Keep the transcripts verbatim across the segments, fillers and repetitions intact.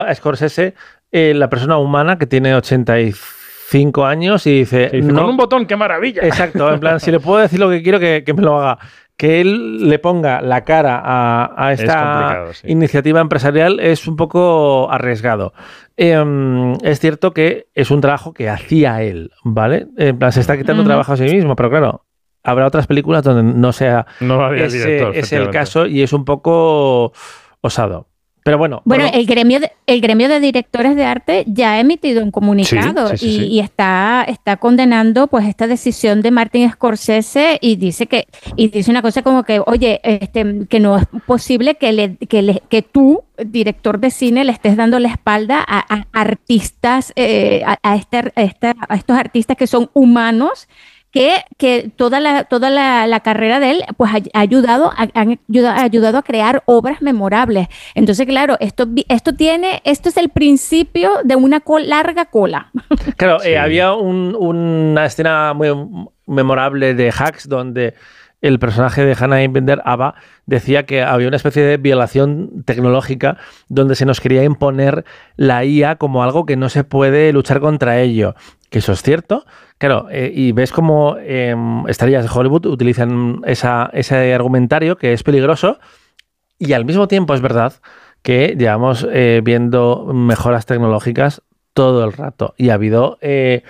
a Scorsese eh, la persona humana que tiene ochenta y cinco años y dice... Sí, dice no, con un botón, ¡qué maravilla! Exacto, en plan, si le puedo decir lo que quiero, que, que me lo haga. Que él le ponga la cara a, a esta sí. iniciativa empresarial es un poco arriesgado. Eh, es cierto que es un trabajo que hacía él, ¿vale? En plan, se está quitando uh-huh. trabajo a sí mismo, pero claro, habrá otras películas donde no sea no ese, director, es el caso y es un poco osado. Pero bueno. Bueno, bueno. El, gremio de, el gremio de directores de arte ya ha emitido un comunicado sí, sí, sí, y, sí. y está, está condenando pues esta decisión de Martin Scorsese y dice que y dice una cosa como que, oye, este, que no es posible que, le, que, le, que tú, director de cine, le estés dando la espalda a, a artistas, eh, a, a, este, a, este, a estos artistas que son humanos. Que, que toda la toda la, la carrera de él pues ha ayudado a, han ayudado, ha ayudado a crear obras memorables. Entonces, claro, esto esto tiene esto es el principio de una col, larga cola. Claro, sí. eh, había un, una escena muy memorable de Hacks donde el personaje de Hannah Einbinder, Ava, decía que había una especie de violación tecnológica donde se nos quería imponer la I A como algo que no se puede luchar contra ello. Que eso es cierto. Claro, eh, y ves cómo eh, estrellas de Hollywood utilizan esa, ese argumentario que es peligroso y al mismo tiempo es verdad que llevamos eh, viendo mejoras tecnológicas todo el rato y ha habido eh,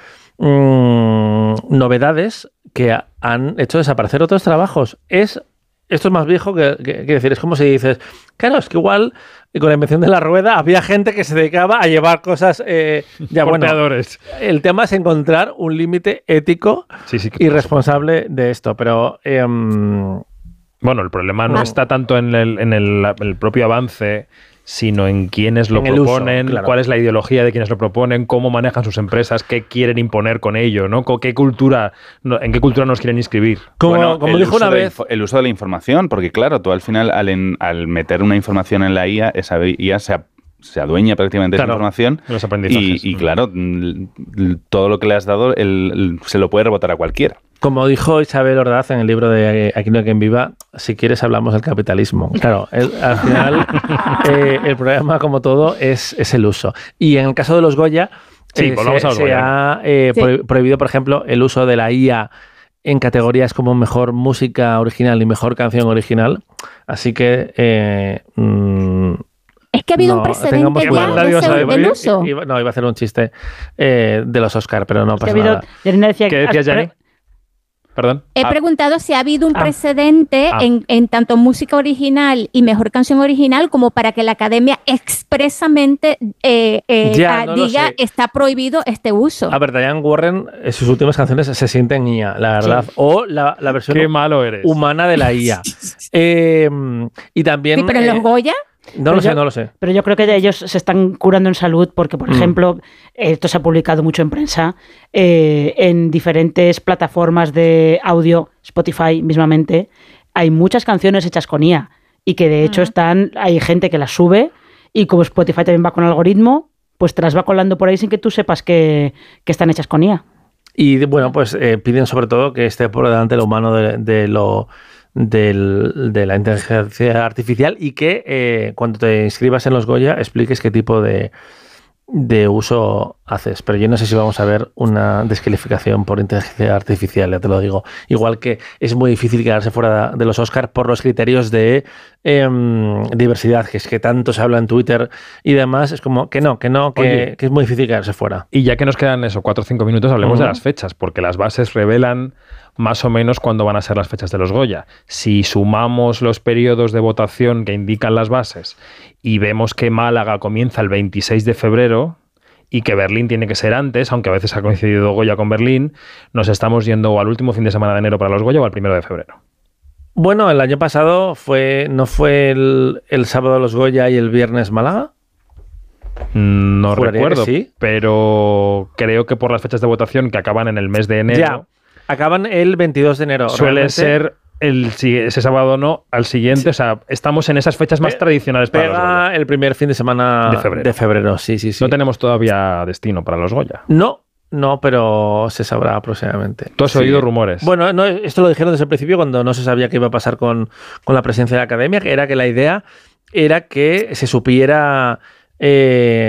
mmm, novedades que han hecho desaparecer otros trabajos. Es, esto es más viejo que, que, que decir, es como si dices, claro, es que igual con la invención de la rueda había gente que se dedicaba a llevar cosas eh, ya bueno. El tema es encontrar un límite ético sí, sí, y responsable de esto, pero eh, bueno, el problema no, no está tanto en el, en el, el propio avance, sino en quiénes lo en proponen, uso, claro. cuál es la ideología de quienes lo proponen, cómo manejan sus empresas, qué quieren imponer con ello, ¿no? ¿Qué cultura, en qué cultura nos quieren inscribir? Como, bueno, como dijo una vez... De, el uso de la información, porque claro, tú al final, al, en, al meter una información en la I A, esa I A se, se adueña prácticamente de claro, esa información los aprendizajes. Y, y claro, todo lo que le has dado el, el, se lo puede rebotar a cualquiera. Como dijo Isabel Ordaz en el libro de Aquí no hay quien viva, si quieres hablamos del capitalismo. Claro, el, al final eh, el problema, como todo, es, es el uso. Y en el caso de los Goya, sí, eh, se, a se Goya. ha eh, sí. prohibido, por ejemplo, el uso de la I A en categorías como mejor música original y mejor canción original. Así que... Eh, mmm, es que ha habido no, un precedente ya de ese, del uso. Iba, no, iba a hacer un chiste eh, de los Oscar, pero no pasa habido, nada. Decía, ¿Qué decías, Jenny? Perdón. He ah. preguntado si ha habido un ah. precedente ah. en, en tanto música original y mejor canción original como para que la academia expresamente eh, eh, ya, a, no diga está prohibido este uso. A ver, Diane Warren, en sus últimas canciones se sienten I A, la verdad. Sí. O la, la versión Qué malo eres. humana de la I A. eh, y también... Sí, pero en eh, los Goya... No pero lo yo, sé, no lo sé. Pero yo creo que ellos se están curando en salud porque, por mm. ejemplo, esto se ha publicado mucho en prensa, eh, en diferentes plataformas de audio, Spotify mismamente, hay muchas canciones hechas con I A y que de hecho mm. están, hay gente que las sube y como Spotify también va con algoritmo, pues te las va colando por ahí sin que tú sepas que, que están hechas con I A. Y bueno, pues eh, piden sobre todo que esté por delante lo humano de, de lo... Del, de la inteligencia artificial y que eh, cuando te inscribas en los Goya expliques qué tipo de, de uso haces. Pero yo no sé si vamos a ver una descalificación por inteligencia artificial, ya te lo digo. Igual que es muy difícil quedarse fuera de los Oscars por los criterios de eh, diversidad, que es que tanto se habla en Twitter y demás, es como que no, que no, que, Oye, que es muy difícil quedarse fuera. Y ya que nos quedan eso, cuatro o cinco minutos, hablemos uh-huh. de las fechas, porque las bases revelan más o menos cuándo van a ser las fechas de los Goya. Si sumamos los periodos de votación que indican las bases y vemos que Málaga comienza el veintiséis de febrero y que Berlín tiene que ser antes, aunque a veces ha coincidido Goya con Berlín, nos estamos yendo al último fin de semana de enero para los Goya o al primero de febrero. Bueno, el año pasado fue ¿no fue el, el sábado los Goya y el viernes Málaga? No recuerdo, sí, pero creo que por las fechas de votación que acaban en el mes de enero... Ya. Acaban el veintidós de enero. Suele realmente ser el, ese sábado no, al siguiente. Sí. O sea, estamos en esas fechas más Pe tradicionales para los Goya. El primer fin de semana de febrero. de febrero. Sí, sí, sí. No tenemos todavía destino para los Goya. No, no, pero se sabrá próximamente. ¿Tú has sí. oído rumores? Bueno, no, esto lo dijeron desde el principio cuando no se sabía qué iba a pasar con, con la presidencia de la academia, que era que la idea era que se supiera... Eh,